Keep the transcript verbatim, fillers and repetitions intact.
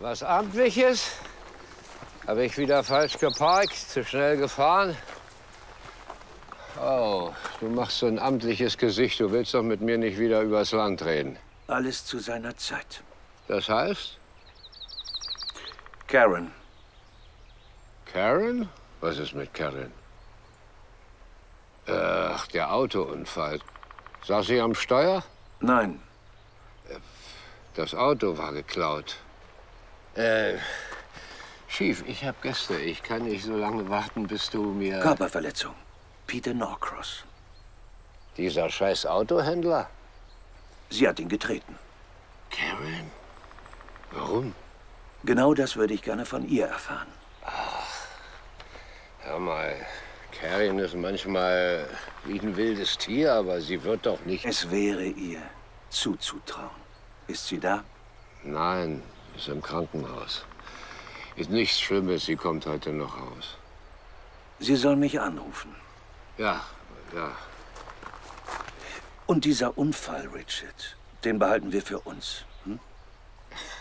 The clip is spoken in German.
Was Amtliches? Habe ich wieder falsch geparkt, zu schnell gefahren? Oh, du machst so ein amtliches Gesicht. Du willst doch mit mir nicht wieder übers Land reden. Alles zu seiner Zeit. Das heißt? Karen. Karen? Was ist mit Karen? Ach, der Autounfall. Saß sie am Steuer? Nein. Das Auto war geklaut. Äh, Chief, ich habe Gäste. Ich kann nicht so lange warten, bis du mir... Körperverletzung. Peter Norcross. Dieser scheiß Autohändler? Sie hat ihn getreten. Karen? Warum? Genau das würde ich gerne von ihr erfahren. Ach, hör mal, Karen ist manchmal wie ein wildes Tier, aber sie wird doch nicht... Es wäre ihr zuzutrauen. Ist sie da? Nein, ist im Krankenhaus. Ist nichts Schlimmes, sie kommt heute noch raus. Sie soll mich anrufen. Ja, ja. Und dieser Unfall, Richard, den behalten wir für uns.